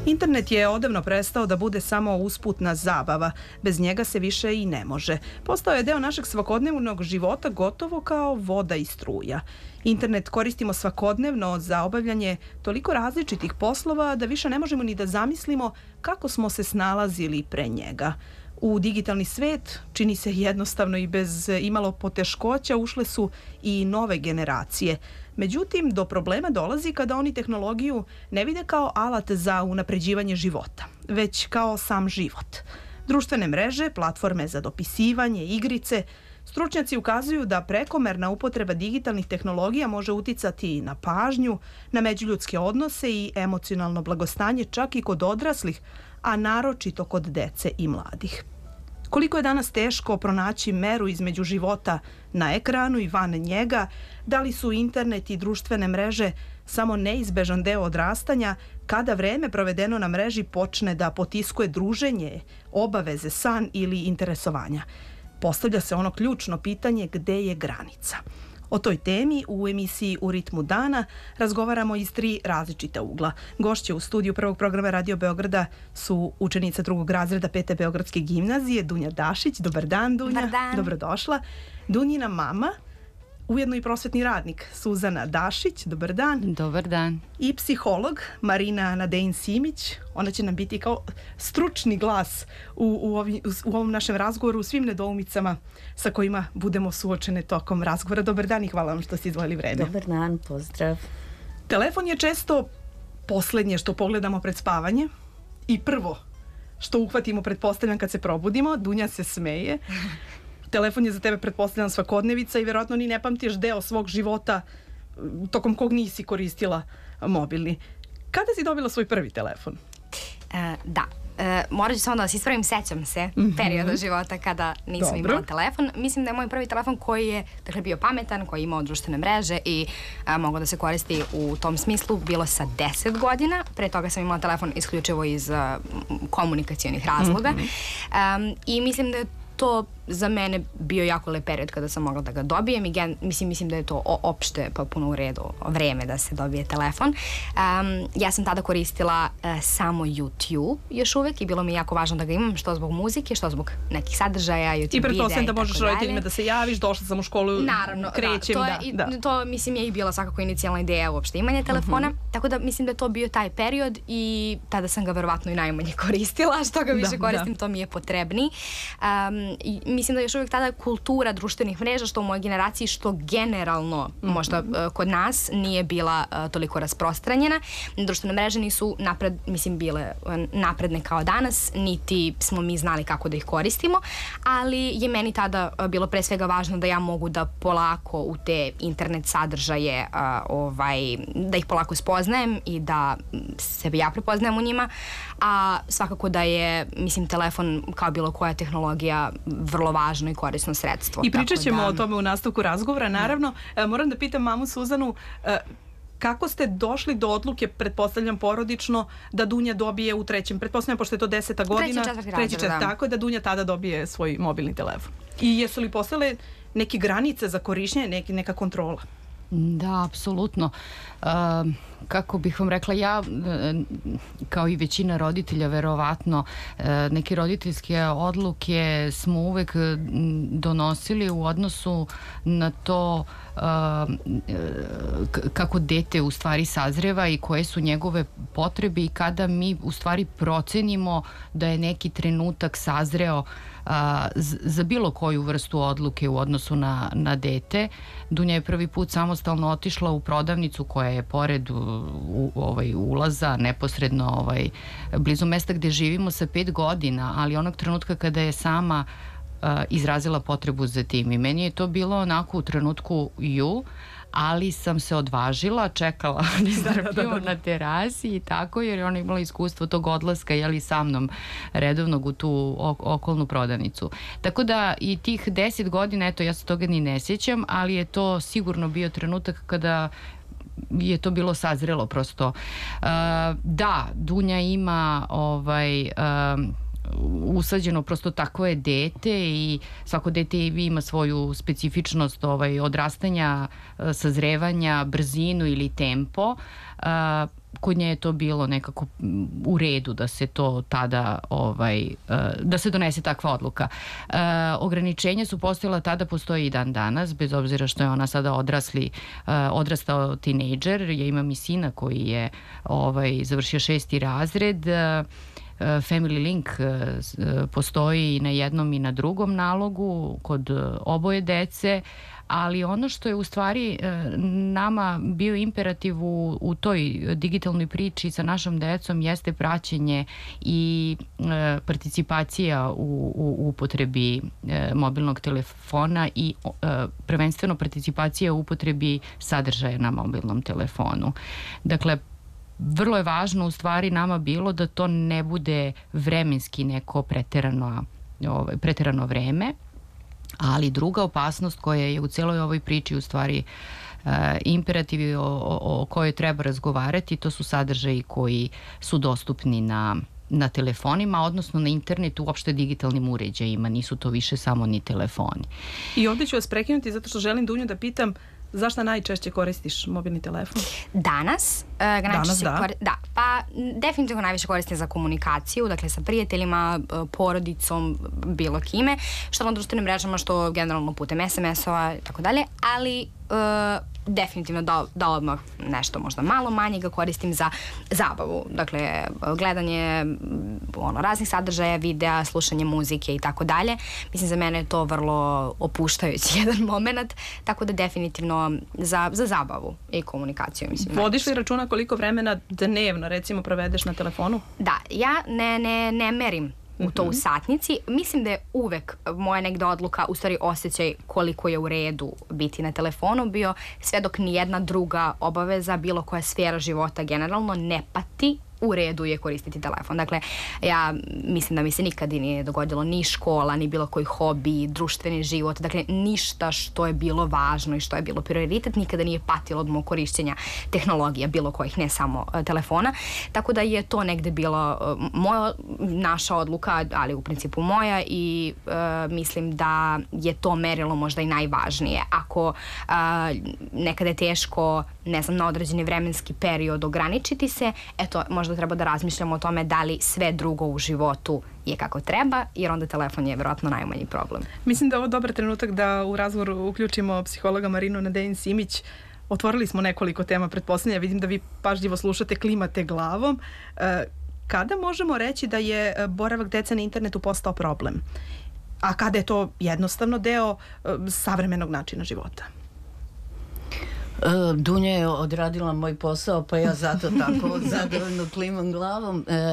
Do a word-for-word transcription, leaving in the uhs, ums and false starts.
Internet je odavno prestao da bude samo usputna zabava. Bez njega se više i ne može. Postao je deo našeg svakodnevnog života gotovo kao voda i struja. Internet koristimo svakodnevno za obavljanje toliko različitih poslova da više ne možemo ni da zamislimo kako smo se snalazili pre njega. U digitalni svet, čini se jednostavno i bez imalo poteškoća, ušle su i nove generacije. Međutim, do problema dolazi kada oni tehnologiju ne vide kao alat za unapređivanje života, već kao sam život. Društvene mreže, platforme za dopisivanje, igrice, stručnjaci ukazuju da prekomerna upotreba digitalnih tehnologija može uticati na pažnju, na međuljudske odnose i emocionalno blagostanje čak i kod odraslih, a naročito kod dece i mladih. Koliko je danas teško pronaći meru između života na ekranu i van njega, da li su internet i društvene mreže samo neizbežan deo odrastanja, kada vreme provedeno na mreži počne da potiskuje druženje, obaveze, san ili interesovanja. Postavlja se ono ključno pitanje gde je granica. O toj temi u emisiji U ritmu dana razgovaramo iz tri različita ugla. Gošće u studiju prvog programa Radio Beograda su učenica drugog razreda Pete Beogradske gimnazije, Dunja Dašić. Dobar dan, Dunja. Dobar dan. Dobrodošla. Dunjina mama, ujedno i prosvetni radnik, Suzana Dašić. Dobar dan. Dobar dan. I psiholog Marina Nadein-Simić. Ona će nam biti kao stručni glas u, u, ovi, u ovom našem razgovoru, u svim nedoumicama sa kojima budemo suočene tokom razgovora. Dobar dan i hvala vam što ste izdvojili vreme. Dobar dan, pozdrav. Telefon je često poslednje što pogledamo pred spavanje i prvo što uhvatimo, pretpostavljam, kad se probudimo. Dunja se smeje. Telefon je za tebe, pretpostavljam, svakodnevica i verovatno ni ne pamtiš deo svog života tokom kog nisi koristila mobilni. Kada si dobila svoj prvi telefon? E, da, e, morat ću samo da vas ispravim, sećam se mm-hmm. perioda života kada nisam Dobro. imala telefon. Mislim da je moj prvi telefon koji je dakle, bio pametan, koji je imao društvene mreže i a, mogao da se koristi u tom smislu, bilo sa deset godina. Pre toga sam imala telefon isključivo iz a, komunikacionih razloga. Mm-hmm. um, I mislim da je to za mene bio jako lep period kada sam mogla da ga dobijem i gen, mislim, mislim da je to o, opšte potpuno u redu vreme da se dobije telefon. Um, ja sam tada koristila uh, samo YouTube još uvek i bilo mi jako važno da ga imam, što zbog muzike, što zbog nekih sadržaja, YouTube I pretpostavljam da možeš videa i roditeljima da se javiš, došla sam u školu, naravno, krećem. Da, to, je, da, da. to mislim je i bila svakako inicijalna ideja uopšte imanja telefona, uh-huh. tako da mislim da je to bio taj period i tada sam ga verovatno i najmanje koristila, što ga više da, koristim, da. To mi je potrebniji. Um, i mislim da još uvijek tada kultura društvenih mreža, što u mojoj generaciji, što generalno mm-hmm. možda uh, kod nas nije bila uh, toliko rasprostranjena. Društvene mreže nisu napred, mislim, bile uh, napredne kao danas, niti smo mi znali kako da ih koristimo, ali je meni tada uh, bilo pre svega važno da ja mogu da polako u te internet sadržaje uh, ovaj, da ih polako spoznajem i da sebe ja prepoznajem u njima, a svakako da je, mislim, telefon kao bilo koja tehnologija vrlo važno i korisno sredstvo. I pričat ćemo da... o tome u nastavku razgovora. Naravno, e, moram da pitam mamu Suzanu, e, kako ste došli do odluke, pretpostavljam porodično, da Dunja dobije u trećem, pretpostavljam, pošto je to deseta godina, treći, četvrti razred, da. Tako da Dunja tada dobije svoj mobilni telefon. I jesu li postale neke granice za korišćenje, neke, neka kontrola? Da, apsolutno. Uh, kako bih vam rekla, ja, kao i većina roditelja, verovatno, uh, neke roditeljske odluke smo uvek donosili u odnosu na to uh, k- kako dete u stvari sazreva i koje su njegove potrebe i kada mi u stvari procenimo da je neki trenutak sazreo a, z, za bilo koju vrstu odluke u odnosu na, na dete. Dunja je prvi put samostalno otišla u prodavnicu koja je pored u, u, ovaj, ulaza, neposredno ovaj, blizu mesta gde živimo sa pet godina, ali onog trenutka kada je sama a, izrazila potrebu za tim. I meni je to bilo onako u trenutku ju, ali sam se odvažila, čekala nestrpljivo na terasi i tako, jer je ona imala iskustvo tog odlaska, jeli, sa mnom redovnog u tu okolnu prodavnicu. Tako da i tih deset godina, eto, ja se toga ni ne sjećam, ali je to sigurno bio trenutak kada je to bilo sazrelo prosto. Uh, da, Dunja ima ovaj... Uh, usađeno, prosto tako je dete i svako dete ima svoju specifičnost ovaj, odrastanja, sazrevanja, brzinu ili tempo. kod nje je to bilo nekako u redu da se to tada, ovaj, da se donese takva odluka. Ograničenja su postojala tada, postoji i dan danas, bez obzira što je ona sada odrasli, odrastao tinejdžer. Ja imam i sina koji je ovaj, završio šesti razred. Family Link postoji i na jednom i na drugom nalogu kod oboje dece, ali ono što je u stvari nama bio imperativ u, u toj digitalnoj priči sa našom decom jeste praćenje i e, participacija u, u upotrebi e, mobilnog telefona i e, prvenstveno participacija u upotrebi sadržaja na mobilnom telefonu. Dakle, vrlo je važno u stvari nama bilo da to ne bude vremenski neko preterano, ovaj, preterano vreme, ali druga opasnost koja je u celoj ovoj priči u stvari uh, imperativi o, o, o kojoj treba razgovarati, to su sadržaji koji su dostupni na, na telefonima, odnosno na internetu, uopšte digitalnim uređajima, nisu to više samo ni telefoni. I ovdje ću vas prekinuti zato što želim Dunju da pitam zašto najčešće koristiš mobilni telefon? Danas, uh, ga Danas, da. Kori... da. Pa definitivno najviše koristim za komunikaciju, dakle sa prijateljima, porodicom, bilo kime, što na društvenim mrežama, što generalno putem es em es-ova i tako dalje, ali uh, definitivno da, da odmah nešto možda malo manje ga koristim za zabavu. Dakle, gledanje ono, raznih sadržaja, videa, slušanje muzike i tako dalje. Mislim, za mene je to vrlo opuštajući jedan moment, tako da definitivno za, za zabavu i komunikaciju. Mislim, vodiš li računa koliko vremena dnevno, recimo, provedeš na telefonu? Da, ja ne, ne, ne merim u to u satnici. Mislim da je uvek moja negde odluka, u stvari osjećaj koliko je u redu biti na telefonu bio, sve dok nijedna druga obaveza, bilo koja sfera života generalno ne pati, u redu je koristiti telefon. Dakle, ja mislim da mi se nikad nije dogodilo ni škola, ni bilo koji hobi, društveni život, dakle ništa što je bilo važno i što je bilo prioritet nikada nije patilo od mog korišćenja tehnologija, bilo kojih, ne samo uh, telefona. Tako da je to negde bilo uh, moja, naša odluka, ali u principu moja i uh, mislim da je to merilo možda i najvažnije. Ako uh, nekada je teško, ne znam, na određeni vremenski period ograničiti se, eto, možda treba da razmišljamo o tome da li sve drugo u životu je kako treba, jer onda telefon je vjerojatno najmanji problem. Mislim da je ovo dobar trenutak da u razgovor uključimo psihologa Marinu Nedeljin-Simić. Otvorili smo nekoliko tema pretpostavljanja, vidim da vi pažljivo slušate, klimate glavom. Kada možemo reći da je boravak dece na internetu postao problem? A kada je to jednostavno deo savremenog načina života? Dunja je odradila moj posao, pa ja zato tako zadovoljno klimam glavom.